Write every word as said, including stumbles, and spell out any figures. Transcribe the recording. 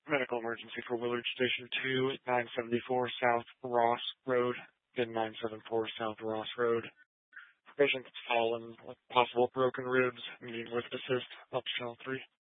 Medical emergency for Willard Station two, nine seventy-four South Ross Road, then nine seventy-four South Ross Road. Patient that's fallen with possible broken ribs, needing lift assist, up to channel three.